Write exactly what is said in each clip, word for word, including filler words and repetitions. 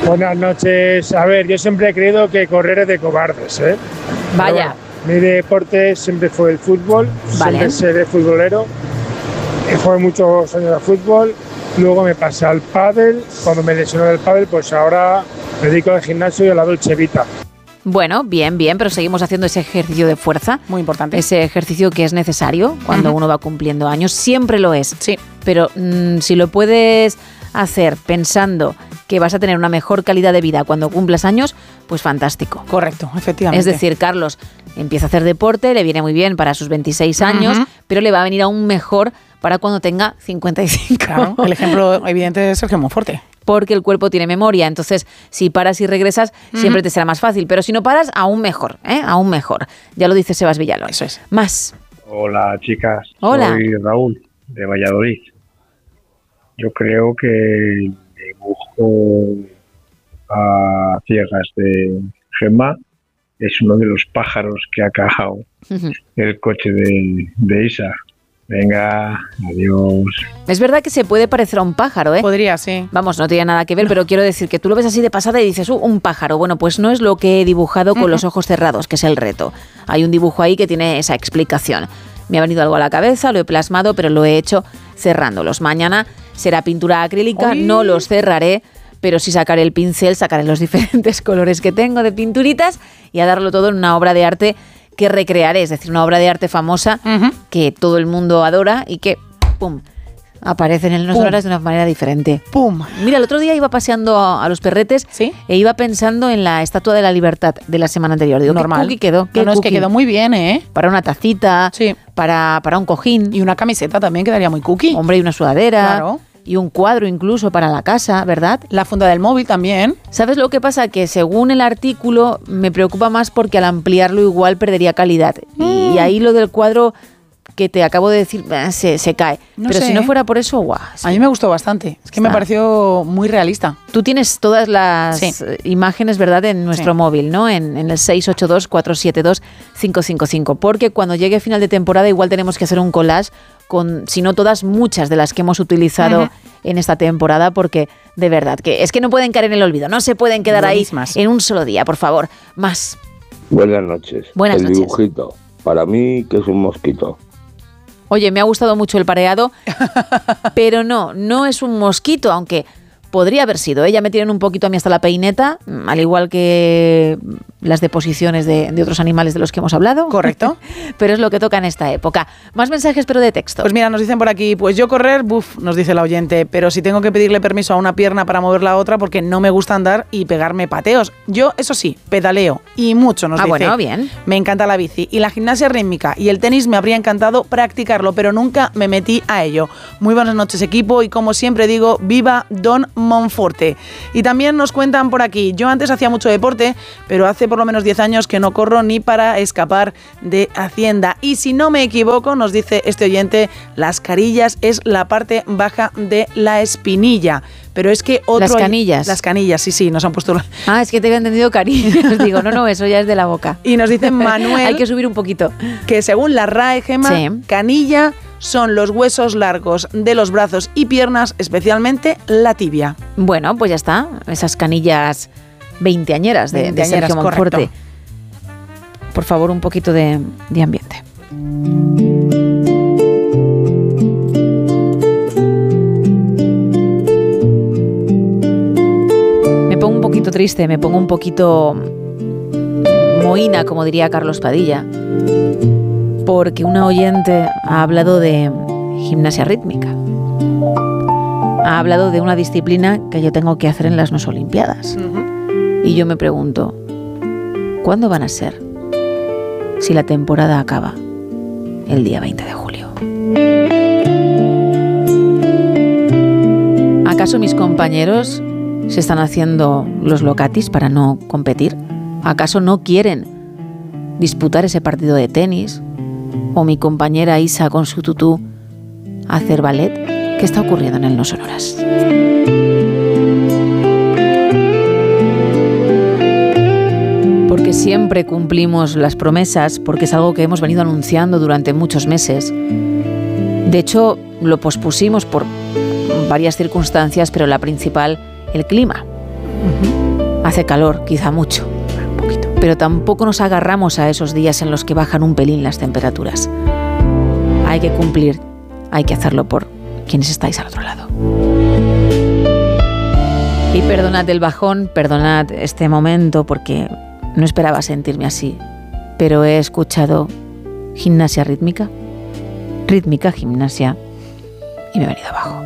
Buenas noches. A ver, yo siempre he creído que correr es de cobardes, ¿eh? Vaya. Bueno, mi deporte siempre fue el fútbol, Vale. siempre seré futbolero. He jugado muchos años al fútbol, luego me pasé al pádel. Cuando me lesioné del pádel, pues ahora me dedico al gimnasio y a la Dolce Vita. Bueno, bien, bien, pero seguimos haciendo ese ejercicio de fuerza. Muy importante. Ese ejercicio que es necesario cuando uh-huh. uno va cumpliendo años. Siempre lo es. Sí. Pero mmm, si lo puedes hacer pensando que vas a tener una mejor calidad de vida cuando cumplas años, pues fantástico. Correcto, efectivamente. Es decir, Carlos empieza a hacer deporte, le viene muy bien para sus veintiséis años, uh-huh. pero le va a venir aún mejor para cuando tenga cincuenta y cinco. Claro, el ejemplo evidente es Sergio Monforte. Porque el cuerpo tiene memoria, entonces si paras y regresas uh-huh. siempre te será más fácil, pero si no paras, aún mejor, ¿eh? Aún mejor. Ya lo dice Sebas Villalón. Eso es. Más. Hola, chicas. Hola. Soy Raúl, de Valladolid. Yo creo que el dibujo a ciegas de Gemma es uno de los pájaros que ha cajado uh-huh. el coche de, de Isa. Venga, adiós. Es verdad que se puede parecer a un pájaro, ¿eh? Podría, sí. Vamos, no tiene nada que ver, no. pero quiero decir que tú lo ves así de pasada y dices, uh, un pájaro. Bueno, pues no es lo que he dibujado con uh-huh. los ojos cerrados, que es el reto. Hay un dibujo ahí que tiene esa explicación. Me ha venido algo a la cabeza, lo he plasmado, pero lo he hecho cerrándolos. Mañana será pintura acrílica, Uy. no los cerraré, pero sí sacaré el pincel, sacaré los diferentes colores que tengo de pinturitas y a darlo todo en una obra de arte que recrearé, es decir, una obra de arte famosa uh-huh. que todo el mundo adora y que, pum, aparece en los horas de una manera diferente. ¡Pum! Mira, el otro día iba paseando a, a los perretes ¿Sí? e iba pensando en la Estatua de la Libertad de la semana anterior. Digo, normal. ¿qué cookie quedó? ¿Qué no, no, cookie? es que quedó muy bien, ¿eh? Para una tacita, sí. para, para un cojín. Y una camiseta también quedaría muy cookie. Hombre, y una sudadera. Claro. Y un cuadro incluso para la casa, ¿verdad? La funda del móvil también. ¿Sabes lo que pasa? Que según el artículo me preocupa más porque al ampliarlo igual perdería calidad. Mm. Y ahí lo del cuadro que te acabo de decir se, se cae. No Pero sé, si no ¿eh? fuera por eso, guau. Sí. A mí me gustó bastante. Es que Está. me pareció muy realista. Tú tienes todas las sí. imágenes, ¿verdad?, en nuestro sí. móvil, ¿no? En, en el seis ocho dos, cuatro siete dos, cinco cinco cinco. Porque cuando llegue final de temporada igual tenemos que hacer un collage con, si no todas, muchas de las que hemos utilizado uh-huh. en esta temporada, porque de verdad, que es que no pueden caer en el olvido, no se pueden quedar Buenísimas. ahí en un solo día, por favor. Más. Buenas noches. Buenas el noches. dibujito, para mí que es un mosquito. Oye, me ha gustado mucho el pareado, pero no, no es un mosquito, aunque podría haber sido. Ella me tienen un poquito a mí hasta la peineta, al igual que las deposiciones de, de otros animales de los que hemos hablado. Correcto. Pero es lo que toca en esta época. Más mensajes, pero de texto. Pues mira, nos dicen por aquí, pues yo correr, buf, nos dice la oyente, pero si tengo que pedirle permiso a una pierna para mover la otra porque no me gusta andar y pegarme pateos. Yo, eso sí, pedaleo y mucho, nos ah, dice. Ah, bueno, bien. Me encanta la bici y la gimnasia rítmica y el tenis me habría encantado practicarlo, pero nunca me metí a ello. Muy buenas noches, equipo, y como siempre digo, viva Don Monforte. Y también nos cuentan por aquí, yo antes hacía mucho deporte, pero hace por lo menos diez años que no corro ni para escapar de Hacienda. Y si no me equivoco, nos dice este oyente, las carillas es la parte baja de la espinilla. Pero es que otro... Las canillas. Las canillas, sí, sí, nos han puesto... Ah, es que te había entendido carillas. Digo, no, no, eso ya es de la boca. Y nos dice Manuel... Hay que subir un poquito. Que según la R A E, Gemma, sí. canilla son los huesos largos de los brazos y piernas, especialmente la tibia. Bueno, pues ya está. Esas canillas veinteañeras de, de Sergio Monforte. Correcto. Por favor, un poquito de, de ambiente. Me pongo un poquito triste, me pongo un poquito mohína, como diría Carlos Padilla, porque una oyente ha hablado de gimnasia rítmica. Ha hablado de una disciplina que yo tengo que hacer en las no olimpiadas. Uh-huh. Y yo me pregunto, ¿cuándo van a ser? Si la temporada acaba el día veinte de julio. ¿Acaso mis compañeros se están haciendo los locatis para no competir? ¿Acaso no quieren disputar ese partido de tenis? ¿O mi compañera Isa con su tutú hacer ballet? ¿Qué está ocurriendo en el No Sonoras? Porque siempre cumplimos las promesas, porque es algo que hemos venido anunciando durante muchos meses. De hecho, lo pospusimos por varias circunstancias, pero la principal, el clima. Uh-huh. Hace calor, quizá mucho, un poquito. Pero tampoco nos agarramos a esos días en los que bajan un pelín las temperaturas. Hay que cumplir, hay que hacerlo por quienes estáis al otro lado. Y perdonad el bajón, perdonad este momento porque no esperaba sentirme así, pero he escuchado gimnasia rítmica, rítmica gimnasia y me he venido abajo.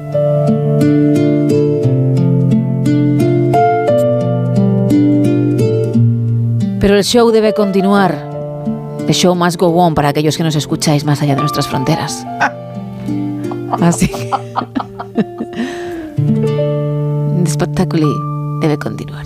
Pero el show debe continuar. The show must go on para aquellos que nos escucháis más allá de nuestras fronteras. Así que el espectáculo debe continuar.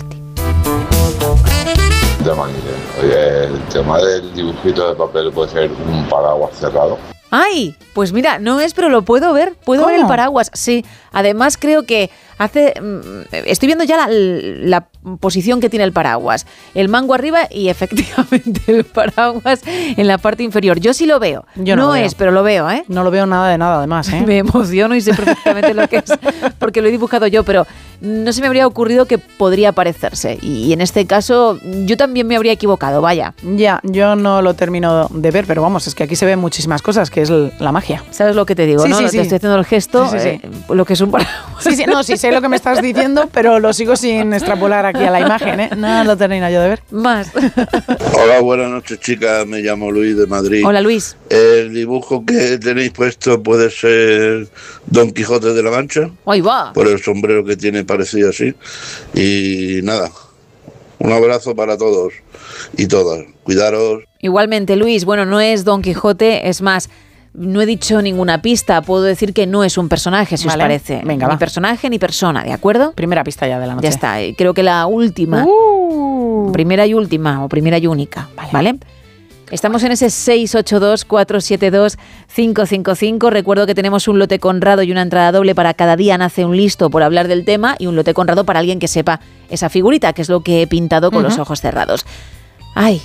Oye, el tema del dibujito de papel puede ser un paraguas cerrado. ¡Ay! Pues mira, no es, pero lo puedo ver. Puedo ¿Cómo? ver el paraguas. Sí, además creo que hace... Estoy viendo ya la, la posición que tiene el paraguas. El mango arriba y efectivamente el paraguas en la parte inferior. Yo sí lo veo. Yo no no lo veo. es, pero lo veo, ¿eh? No lo veo nada de nada, además, ¿eh? Me emociono y sé perfectamente lo que es, porque lo he dibujado yo, pero no se me habría ocurrido que podría parecerse. Y en este caso, yo también me habría equivocado, vaya. Ya, yo no lo termino de ver, pero vamos, es que aquí se ven muchísimas cosas, que es la magia. ¿Sabes lo que te digo, Sí, no? sí, Lo- sí. Te estoy haciendo el gesto, Sí, sí, sí. eh, lo que es un paraguas. Sí, sí, no, sí sé lo que me estás diciendo, pero lo sigo sin extrapolar aquí a la imagen, ¿eh? No lo termino yo de ver. Más. Hola, buenas noches, chicas. Me llamo Luis de Madrid. Hola, Luis. El dibujo que tenéis puesto puede ser Don Quijote de la Mancha, Ahí va. por el sombrero que tiene parecido así. Y nada, un abrazo para todos y todas. Cuidaros. Igualmente, Luis, bueno, no es Don Quijote, es más, no he dicho ninguna pista, puedo decir que no es un personaje, si Vale. os parece. Venga, ni va. personaje ni persona, ¿de acuerdo? Primera pista ya de la noche. Ya está, y creo que la última, Uh. primera y última, o primera y única, ¿vale? ¿Vale? Estamos en ese seis ocho dos, cuatro siete dos, cinco cinco cinco. Recuerdo que tenemos un lote Conrado y una entrada doble para Cada día nace un listo por hablar del tema, y un lote Conrado para alguien que sepa esa figurita, que es lo que he pintado con Uh-huh. los ojos cerrados. ¡Ay!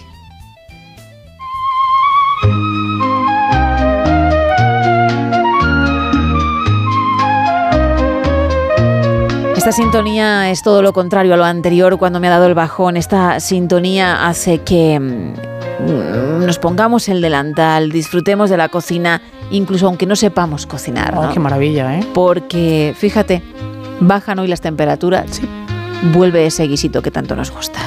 Esta sintonía es todo lo contrario a lo anterior cuando me ha dado el bajón. Esta sintonía hace que mm, nos pongamos el delantal, disfrutemos de la cocina, incluso aunque no sepamos cocinar, Oh, ¿no? qué maravilla, ¿eh? Porque, fíjate, bajan hoy las temperaturas, Sí. vuelve ese guisito que tanto nos gusta.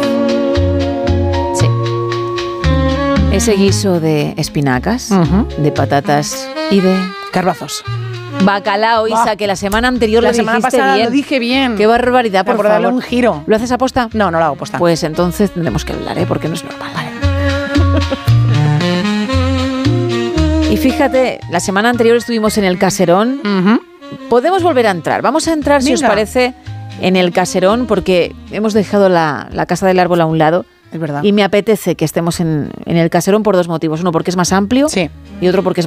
Sí. Ese guiso de espinacas, Ujú. de patatas y de Carbazos. bacalao, Isa, Bah. que la semana anterior La lo semana dijiste pasada bien. lo dije bien. Qué barbaridad, por por darle favor. un giro. ¿Lo haces aposta? No, no lo hago posta. Pues entonces tendremos que hablar, ¿eh? Porque no es normal. Y fíjate, la semana anterior estuvimos en el caserón. Ujú. Podemos volver a entrar. Vamos a entrar, si os Venga. parece, en el caserón, porque hemos dejado la, la casa del árbol a un lado. Es verdad. Y me apetece que estemos en, en el caserón por dos motivos. Uno, porque es más amplio. Sí. Y otro, porque es